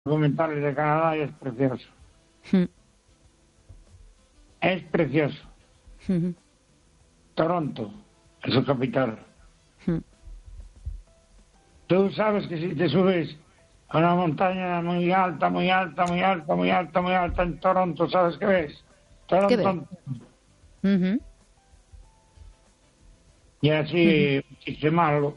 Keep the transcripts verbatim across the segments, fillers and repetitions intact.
documentales de Canadá y es precioso. Mm. Es precioso. Mm. Toronto es su capital. Mm. Tú sabes que si te subes a una montaña muy alta, muy alta, muy alta, muy alta, muy alta en Toronto, ¿sabes qué ves? Toronto. ¿Qué ves? Uh-huh. Y así, uh-huh. chiste malo.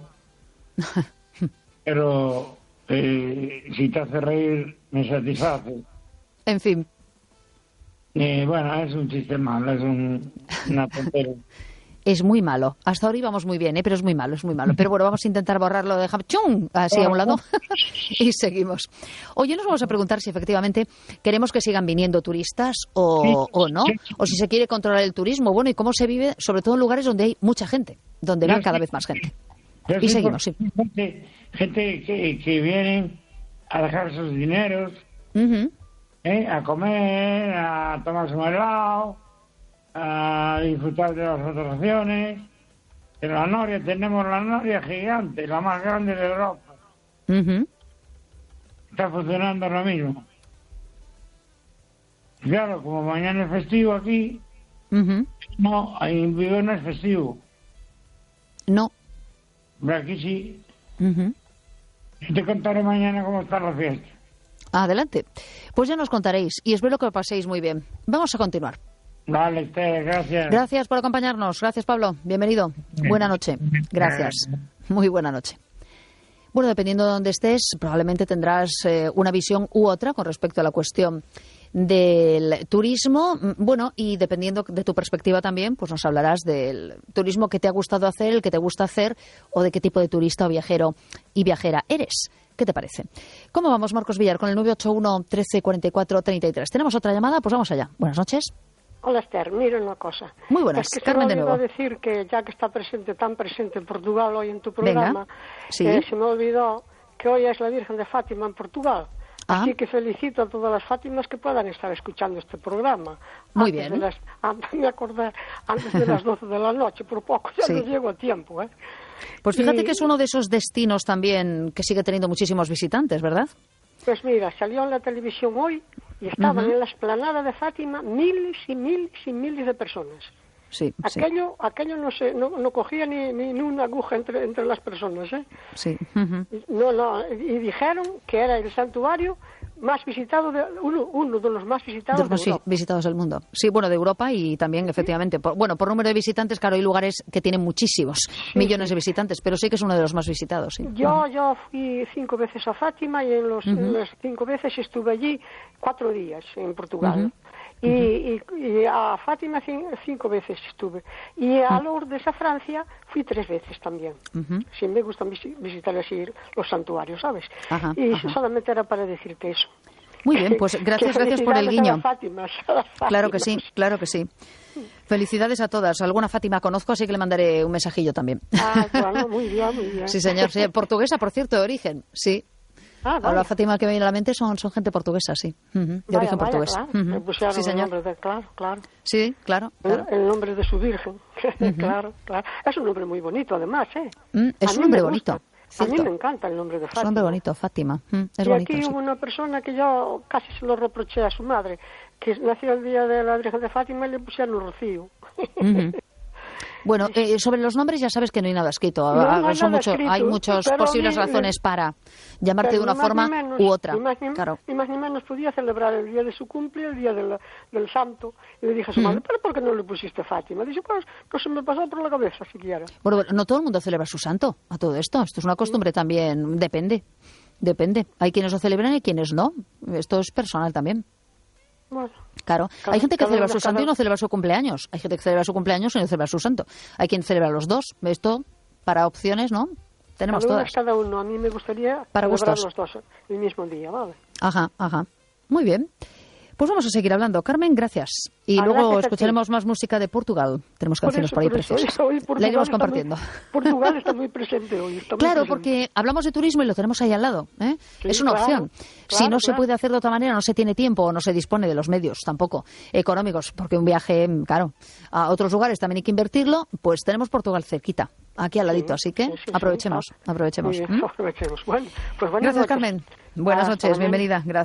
Pero eh, si te hace reír, me satisface. En fin. Eh, bueno, es un chiste malo, es un, una tontería. Es muy malo. Hasta ahora íbamos muy bien, ¿eh? Pero es muy malo, es muy malo. Pero bueno, vamos a intentar borrarlo de ¡chum! Así a un lado y seguimos. Oye, nos vamos a preguntar si efectivamente queremos que sigan viniendo turistas o, sí, o no, sí. o si se quiere controlar el turismo. Bueno, y cómo se vive, sobre todo en lugares donde hay mucha gente, donde va cada vez más gente. Yo y seguimos, sí. Gente, gente que, que vienen a dejar sus dineros, uh-huh. ¿eh? A comer, a tomarse un helado, a disfrutar de las atracciones. En la Noria tenemos la Noria gigante, la más grande de Europa. Uh-huh. Está funcionando lo mismo. Claro, como mañana es festivo aquí, uh-huh. no, en Vigo no es festivo. No. Pero aquí sí. Uh-huh. Te contaré mañana cómo está la fiesta. Adelante. Pues ya nos contaréis y espero que lo paséis muy bien. Vamos a continuar. Vale, Esther, gracias. Gracias por acompañarnos. Gracias, Pablo. Bienvenido. Buena noche. Gracias. Muy buena noche. Bueno, dependiendo de dónde estés, probablemente tendrás eh, una visión u otra con respecto a la cuestión del turismo. Bueno, y dependiendo de tu perspectiva también, pues nos hablarás del turismo que te ha gustado hacer, el que te gusta hacer, o de qué tipo de turista o viajero y viajera eres. ¿Qué te parece? ¿Cómo vamos, Marcos Villar, con el nueve ocho uno, trece, cuarenta y cuatro, treinta y tres? ¿Tenemos otra llamada? Pues vamos allá. Buenas noches. Hola, Esther, mira una cosa. Muy buenas, es que Carmen de se me nuevo. olvidó decir que ya que está presente, tan presente en Portugal hoy en tu programa, Venga, sí. eh, se me olvidó que hoy es la Virgen de Fátima en Portugal. Ah. Así que felicito a todas las Fátimas que puedan estar escuchando este programa. Muy antes bien. De las, antes, me acordé, antes de las doce de la noche, por poco ya Sí. no llego a tiempo, ¿eh? Pues fíjate y, que es uno de esos destinos también que sigue teniendo muchísimos visitantes, ¿verdad? Pues mira, salió en la televisión hoy y estaban Uh-huh. en la explanada de Fátima miles y miles y miles de personas. Sí, Aquello, sí. aquello no se, no, no cogía ni, ni, ni una aguja entre, entre las personas, ¿eh? Sí. Uh-huh. No, no, y dijeron que era el santuario más visitado, de, uno, uno de los más visitados De los de Europa. visitados del mundo. Sí, bueno, de Europa y también, efectivamente, por, bueno, por número de visitantes, claro, hay lugares que tienen muchísimos Sí, millones sí. de visitantes, pero sí que es uno de los más visitados, sí. Yo, Uh-huh. yo fui cinco veces a Fátima y en, los, Uh-huh. en las cinco veces estuve allí cuatro días en Portugal. Uh-huh. Y, y, y a Fátima cin- cinco veces estuve. Y a Lourdes, a Francia, fui tres veces también. Uh-huh. Sí, me gustan visi- visitar así los santuarios, ¿sabes? Ajá, y ajá. solamente era para decirte eso. Muy bien, pues gracias, gracias por el Felicidades guiño. a las Fátimas, a las Claro que sí, Fátimas. claro que sí. Felicidades a todas. Alguna Fátima conozco, así que le mandaré un mensajillo también. Ah, bueno, muy bien, muy bien. Sí, señor. Sí, portuguesa, por cierto, de origen. Sí. Ah, vale. Ahora Fátima que me viene a la mente son, son gente portuguesa, sí. Uh-huh. De Vaya, origen vaya, portugués. claro. Uh-huh. Le pusieron Sí, el señor. nombre de, claro, claro. Sí, claro, El- claro. El, nombre de su virgen. Claro, claro. Es un nombre muy bonito, además, ¿eh? Mm, es A un mí nombre me gusta. bonito. A mí Cierto. me encanta el nombre de Es Fátima. un nombre bonito, Fátima. Mm, es y bonito, aquí sí. hubo una persona que yo casi se lo reproché a su madre, que nació el día de la Virgen de Fátima y le pusieron Rocío. Uh-huh. Bueno, eh, sobre los nombres ya sabes que no hay nada escrito. No, Ah, no hay son nada mucho- escrito, hay muchas pero posibles ni- razones para llamarte Pero de una ni más forma ni menos, u otra. Ni más ni, Claro. ni más ni menos podía celebrar el día de su cumple, el día del, del santo. Y le dije a su Mm. madre, ¿pero por qué no le pusiste Fátima? Dice, pues, no se me pasó por la cabeza siquiera. Bueno, no todo el mundo celebra su santo a todo esto. Esto es una costumbre también. Depende. Depende. Hay quienes lo celebran y quienes no. Esto es personal también. Bueno, Claro. Cada- Hay gente que cada celebra uno- su santo y cada- no celebra su cumpleaños. Hay gente que celebra su cumpleaños y no celebra su santo. Hay quien celebra los dos. Esto, para opciones, ¿no? Tenemos cada uno todas. es cada uno. A mí me gustaría Para celebrar gustos. los dos el mismo día, ¿vale? Ajá, ajá. Muy bien. Pues vamos a seguir hablando. Carmen, gracias. Y Ah, luego gracias a escucharemos más música de Portugal. Tenemos Por canciones eso, por ahí por eso, preciosas. hoy Portugal La iremos está muy- compartiendo. Portugal está muy presente hoy. Está muy Claro, presente. porque hablamos de turismo y lo tenemos ahí al lado. ¿eh? Sí, es una claro, opción. si claro, no se claro. puede hacer de otra manera, no se tiene tiempo o no se dispone de los medios tampoco económicos, porque un viaje, claro, a otros lugares también hay que invertirlo, pues tenemos Portugal cerquita, aquí al ladito. Así que Sí, sí, sí, aprovechemos, sí. aprovechemos. Muy bien, ¿Mm? aprovechemos. Bueno, pues buenas Gracias, noches. Carmen. Buenas Hasta noches, mañana. bienvenida. Gracias.